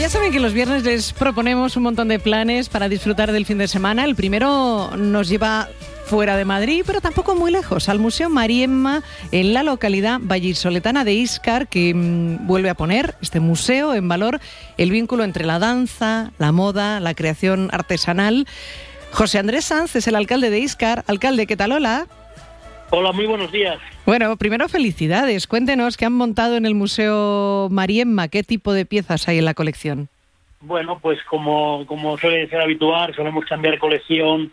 Ya saben que los viernes les proponemos un montón de planes para disfrutar del fin de semana. El primero nos lleva fuera de Madrid, pero tampoco muy lejos, al Museo Mariemma, en la localidad vallisoletana de Íscar, que vuelve a poner este museo en valor el vínculo entre la danza, la moda, la creación artesanal. José Andrés Sanz es el alcalde de Íscar. Alcalde, ¿qué tal? Hola. Hola, muy buenos días. Bueno, primero felicidades. Cuéntenos qué han montado en el Museo Mariemma, qué tipo de piezas hay en la colección. Bueno, pues como suele ser habitual, solemos cambiar colección,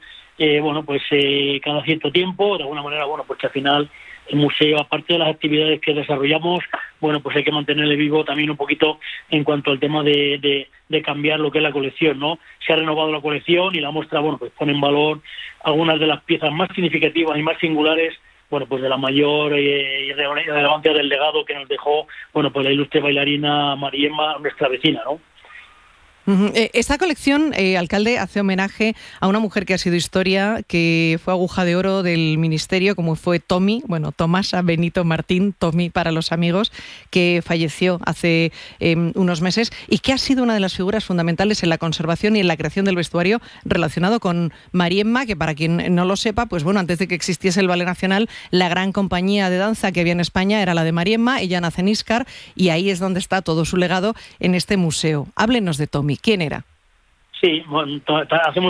cada cierto tiempo. De alguna manera, pues que al final el museo, aparte de las actividades que desarrollamos, pues hay que mantenerle vivo también un poquito en cuanto al tema de cambiar lo que es la colección, ¿no? Se ha renovado la colección y la muestra, pues pone en valor algunas de las piezas más significativas y más singulares, pues de la mayor relevancia del legado que nos dejó, pues la ilustre bailarina Mariemma, nuestra vecina, ¿no? Esta colección, alcalde, hace homenaje a una mujer que ha sido historia, que fue aguja de oro del ministerio, como fue Tomasa Benito Martín, Tommy para los amigos, que falleció hace unos meses y que ha sido una de las figuras fundamentales en la conservación y en la creación del vestuario relacionado con Mariemma, que para quien no lo sepa, antes de que existiese el Ballet Nacional, la gran compañía de danza que había en España era la de Mariemma. Ella nace en Íscar y ahí es donde está todo su legado en este museo. Háblenos de Tommy. ¿Quién era? Sí, hacemos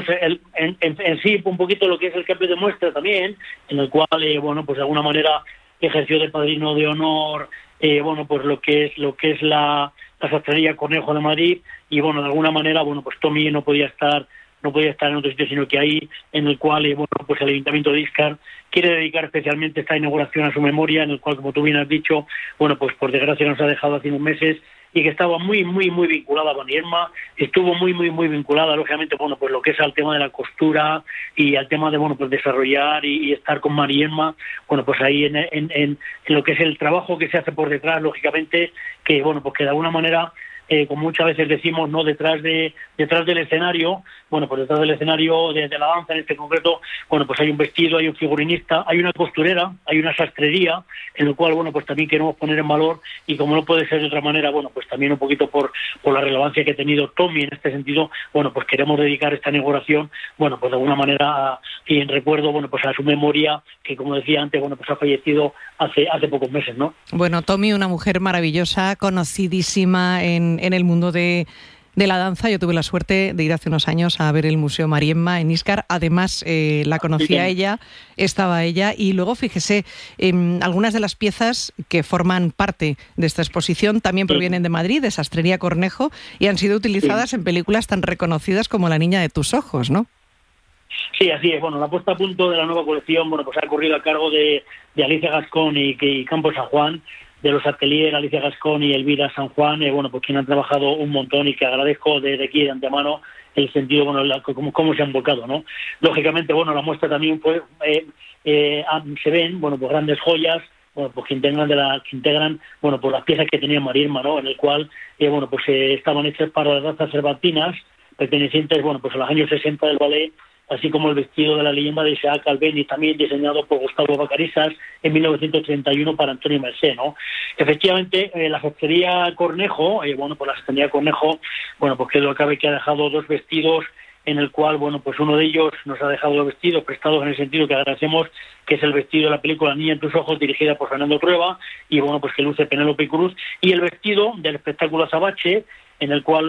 en sí un poquito lo que es el cambio de muestra también, en el cual, de alguna manera ejerció de padrino de honor, lo que es la sastrería Cornejo de Madrid, y de alguna manera, pues Tommy no podía estar en otro sitio, sino que ahí, en el cual, el Ayuntamiento de Íscar quiere dedicar especialmente esta inauguración a su memoria, en el cual, como tú bien has dicho, pues por desgracia nos ha dejado hace unos meses, y que estaba muy vinculada a Mariemma, estuvo muy vinculada, lógicamente, pues lo que es al tema de la costura y al tema de, desarrollar y estar con Mariemma, pues ahí en lo que es el trabajo que se hace por detrás, lógicamente, que, que de alguna manera, como muchas veces decimos, no detrás del escenario, detrás del escenario de la danza en este concreto, pues hay un vestido, hay un figurinista, hay una costurera, hay una sastrería, en el cual, pues también queremos poner en valor, y como no puede ser de otra manera, pues también un poquito por la relevancia que ha tenido Tommy en este sentido, pues queremos dedicar esta inauguración, pues de alguna manera, y en recuerdo, pues a su memoria, que como decía antes, pues ha fallecido hace pocos meses, ¿no? Bueno, Tommy, una mujer maravillosa, conocidísima en el mundo de la danza. Yo tuve la suerte de ir hace unos años a ver el Museo Mariemma en Íscar. Además, la conocí a ella, estaba ella, y luego, fíjese, algunas de las piezas que forman parte de esta exposición también provienen de Madrid, de Sastrería Cornejo, y han sido utilizadas en películas tan reconocidas como La niña de tus ojos, ¿no? Sí, así es. La puesta a punto de la nueva colección, pues ha corrido a cargo de Alicia Gascón y Campos San Juan, de los ateliers Alicia Gascón y Elvira San Juan, pues quien han trabajado un montón, y que agradezco desde aquí de antemano el sentido, cómo se han volcado, ¿no? Lógicamente, la muestra también, se ven, pues grandes joyas, que integran, pues las piezas que tenía Mariemma, ¿no? En el cual, estaban hechas para las danzas cervantinas, pertenecientes, pues a los años 60 del ballet, así como el vestido de la leyenda de Isaac Albéniz, también diseñado por Gustavo Vacarisas en 1931 para Antonio Mercé, ¿no? Efectivamente, la sastrería Cornejo, la sastrería Cornejo, pues que lo acabe que ha dejado dos vestidos, en el cual, pues uno de ellos nos ha dejado dos vestidos prestados en el sentido que agradecemos, que es el vestido de la película Niña en tus ojos, dirigida por Fernando Trueba, y pues que luce Penélope Cruz, y el vestido del espectáculo Azabache, en el cual,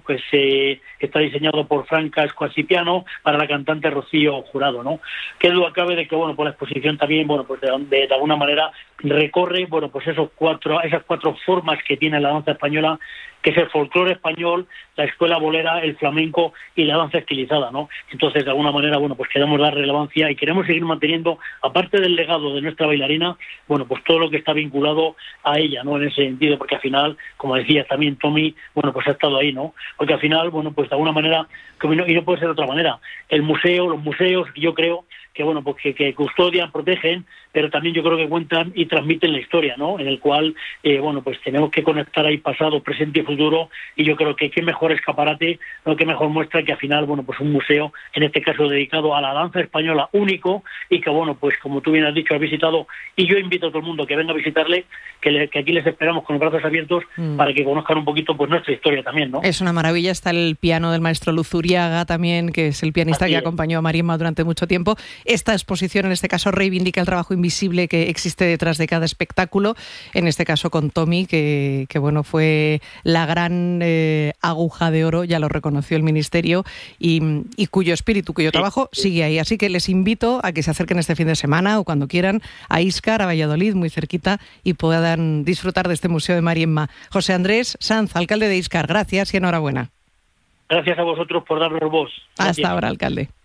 está diseñado por Franca Escoacipiano para la cantante Rocío Jurado, ¿no? Que duda cabe de que, por la exposición también, de alguna manera recorre, esas cuatro formas que tiene la danza española, que es el folclore español, la escuela bolera, el flamenco y la danza estilizada, ¿no? Entonces, de alguna manera, queremos dar relevancia y queremos seguir manteniendo, aparte del legado de nuestra bailarina, pues todo lo que está vinculado a ella, ¿no? En ese sentido, porque al final, como decía también Tommy, pues ha estado ahí, ¿no? Porque al final, pues de alguna manera, y no puede ser de otra manera, los museos, yo creo bueno, pues que custodian, protegen, pero también yo creo que cuentan y transmiten la historia, ¿no? En el cual, bueno, pues tenemos que conectar ahí pasado, presente y futuro, y yo creo que qué mejor escaparate, no qué mejor muestra que al final, bueno, pues un museo, en este caso dedicado a la danza española, único, y que, bueno, pues como tú bien has dicho, has visitado, y yo invito a todo el mundo que venga a visitarle, que aquí les esperamos con los brazos abiertos para que conozcan un poquito pues nuestra historia también, ¿no? Es una maravilla. Está el piano del maestro Luzuriaga también, que es el pianista que acompañó a Mariemma durante mucho tiempo. Esta exposición, en este caso, reivindica el trabajo invisible que existe detrás de cada espectáculo, en este caso con Tommy, que bueno, fue la gran aguja de oro, ya lo reconoció el Ministerio, y cuyo espíritu, cuyo trabajo sigue ahí. Así que les invito a que se acerquen este fin de semana o cuando quieran a Íscar, a Valladolid, muy cerquita, y puedan disfrutar de este Museo de Mariemma. José Andrés Sanz, alcalde de Íscar, gracias y enhorabuena. Gracias a vosotros por darnos voz. Gracias. Hasta ahora, alcalde.